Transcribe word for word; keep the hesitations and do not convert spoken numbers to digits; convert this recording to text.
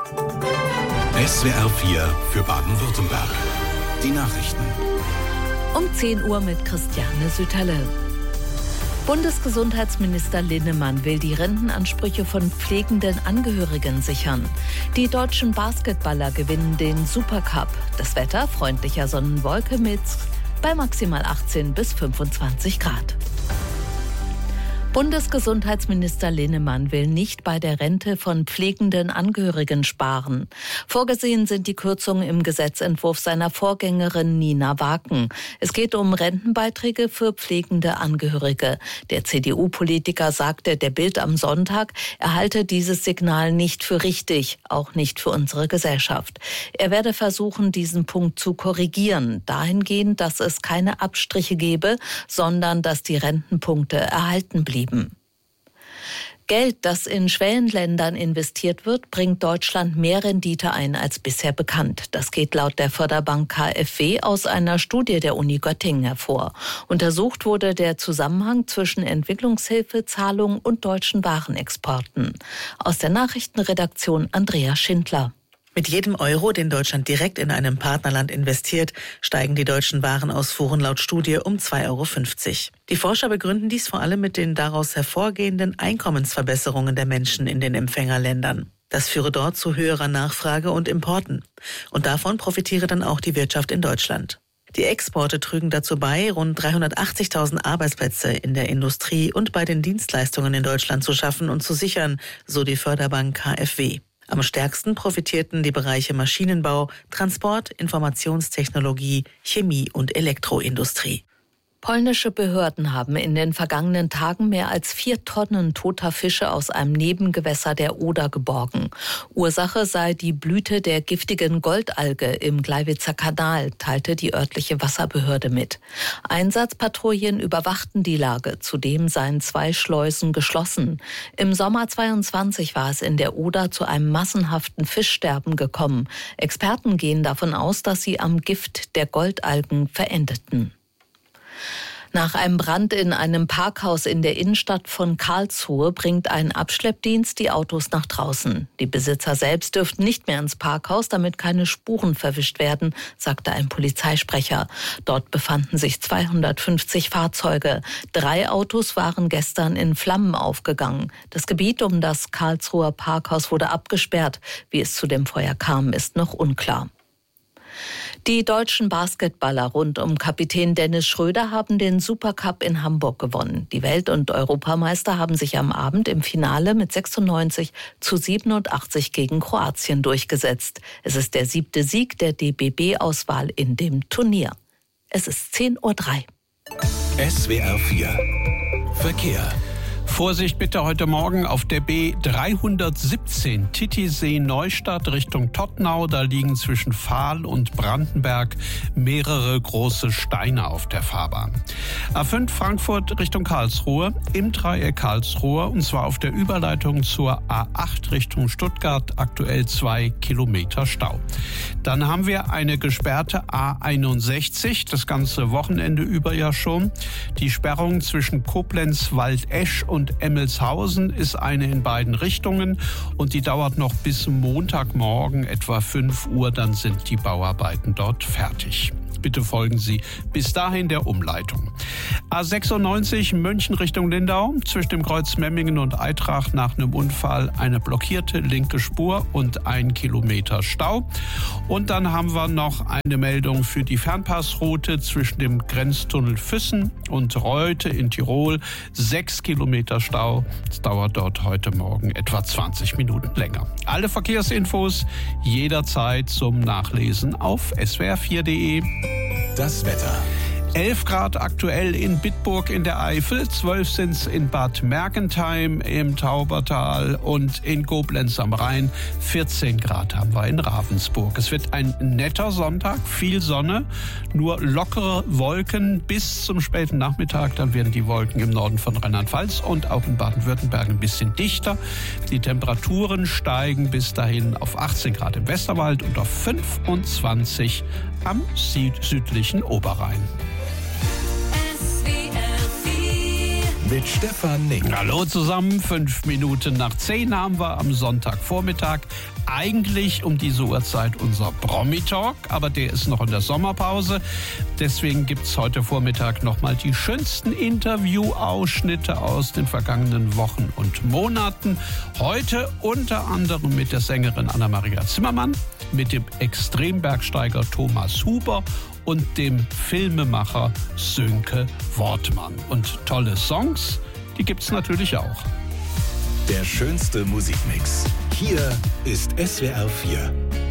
S W R vier für Baden-Württemberg. Die Nachrichten. Um zehn Uhr mit Christiane Süterle. Bundesgesundheitsminister Linnemann will die Rentenansprüche von pflegenden Angehörigen sichern. Die deutschen Basketballer gewinnen den Supercup. Das Wetter freundlicher Sonnenwolke mit bei maximal achtzehn bis fünfundzwanzig Grad. Bundesgesundheitsminister Linnemann will nicht bei der Rente von pflegenden Angehörigen sparen. Vorgesehen sind die Kürzungen im Gesetzentwurf seiner Vorgängerin Nina Waken. Es geht um Rentenbeiträge für pflegende Angehörige. Der C D U-Politiker sagte der Bild am Sonntag, er halte dieses Signal nicht für richtig, auch nicht für unsere Gesellschaft. Er werde versuchen, diesen Punkt zu korrigieren, dahingehend, dass es keine Abstriche gebe, sondern dass die Rentenpunkte erhalten blieben. Geld, das in Schwellenländern investiert wird, bringt Deutschland mehr Rendite ein als bisher bekannt. Das geht laut der Förderbank K f W aus einer Studie der Uni Göttingen hervor. Untersucht wurde der Zusammenhang zwischen Entwicklungshilfe, Zahlungen und deutschen Warenexporten. Aus der Nachrichtenredaktion Andrea Schindler. Mit jedem Euro, den Deutschland direkt in einem Partnerland investiert, steigen die deutschen Warenausfuhren laut Studie um zwei Euro fünfzig. Die Forscher begründen dies vor allem mit den daraus hervorgehenden Einkommensverbesserungen der Menschen in den Empfängerländern. Das führe dort zu höherer Nachfrage und Importen. Und davon profitiere dann auch die Wirtschaft in Deutschland. Die Exporte trügen dazu bei, rund dreihundertachtzigtausend Arbeitsplätze in der Industrie und bei den Dienstleistungen in Deutschland zu schaffen und zu sichern, so die Förderbank K f W. Am stärksten profitierten die Bereiche Maschinenbau, Transport, Informationstechnologie, Chemie und Elektroindustrie. Polnische Behörden haben in den vergangenen Tagen mehr als vier Tonnen toter Fische aus einem Nebengewässer der Oder geborgen. Ursache sei die Blüte der giftigen Goldalge im Gleiwitzer Kanal, teilte die örtliche Wasserbehörde mit. Einsatzpatrouillen überwachten die Lage. Zudem seien zwei Schleusen geschlossen. Im Sommer zweiundzwanzig war es in der Oder zu einem massenhaften Fischsterben gekommen. Experten gehen davon aus, dass sie am Gift der Goldalgen verendeten. Nach einem Brand in einem Parkhaus in der Innenstadt von Karlsruhe bringt ein Abschleppdienst die Autos nach draußen. Die Besitzer selbst dürften nicht mehr ins Parkhaus, damit keine Spuren verwischt werden, sagte ein Polizeisprecher. Dort befanden sich zweihundertfünfzig Fahrzeuge. Drei Autos waren gestern in Flammen aufgegangen. Das Gebiet um das Karlsruher Parkhaus wurde abgesperrt. Wie es zu dem Feuer kam, ist noch unklar. Die deutschen Basketballer rund um Kapitän Dennis Schröder haben den Supercup in Hamburg gewonnen. Die Welt- und Europameister haben sich am Abend im Finale mit sechsundneunzig zu siebenundachtzig gegen Kroatien durchgesetzt. Es ist der siebte Sieg der D B B-Auswahl in dem Turnier. Es ist zehn Uhr drei. S W R vier Verkehr. Vorsicht bitte heute Morgen auf der B dreihundertsiebzehn Titisee-Neustadt Richtung Todtnau. Da liegen zwischen Fahl und Brandenberg mehrere große Steine auf der Fahrbahn. A fünf Frankfurt Richtung Karlsruhe im Dreieck Karlsruhe und zwar auf der Überleitung zur A acht Richtung Stuttgart aktuell zwei Kilometer Stau. Dann haben wir eine gesperrte A einundsechzig, das ganze Wochenende über ja schon. Die Sperrung zwischen Koblenz, Waldesch und und Emmelshausen ist eine in beiden Richtungen und die dauert noch bis Montagmorgen etwa fünf Uhr, dann sind die Bauarbeiten dort fertig. Bitte folgen Sie bis dahin der Umleitung. A sechsundneunzig München Richtung Lindau, zwischen dem Kreuz Memmingen und Eitrach nach einem Unfall eine blockierte linke Spur und ein Kilometer Stau. Und dann haben wir noch eine Meldung für die Fernpassroute zwischen dem Grenztunnel Füssen und Reute in Tirol. Sechs Kilometer Stau. Es dauert dort heute Morgen etwa zwanzig Minuten länger. Alle Verkehrsinfos jederzeit zum Nachlesen auf S W R vier punkt de. Das Wetter. elf Grad aktuell in Bitburg in der Eifel, zwölf sind es in Bad Mergentheim im Taubertal und in Koblenz am Rhein, vierzehn Grad haben wir in Ravensburg. Es wird ein netter Sonntag, viel Sonne, nur lockere Wolken bis zum späten Nachmittag. Dann werden die Wolken im Norden von Rheinland-Pfalz und auch in Baden-Württemberg ein bisschen dichter. Die Temperaturen steigen bis dahin auf achtzehn Grad im Westerwald und auf fünfundzwanzig am süd- südlichen Oberrhein. Mit Stefan Nick. Hallo zusammen, fünf Minuten nach zehn haben wir am Sonntagvormittag. eigentlich um diese Uhrzeit unser Promi-Talk, aber der ist noch in der Sommerpause. Deswegen gibt es heute Vormittag nochmal die schönsten Interview-Ausschnitte aus den vergangenen Wochen und Monaten. Heute unter anderem mit der Sängerin Anna-Maria Zimmermann, mit dem Extrembergsteiger Thomas Huber und dem Filmemacher Sönke Wortmann. Und tolle Songs, die gibt's natürlich auch. Der schönste Musikmix. Hier ist S W R vier.